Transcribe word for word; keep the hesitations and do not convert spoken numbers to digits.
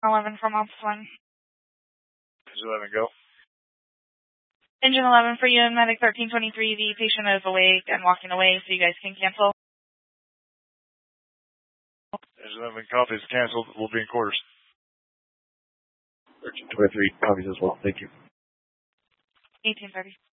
eleven from Office one. Engine eleven, go. Engine eleven for you and Medic thirteen twenty-three. The patient is awake and walking away, so you guys can cancel. Engine eleven, copies canceled. We'll be in quarters. thirteen twenty-three, copies as well. Thank you. eighteen thirty.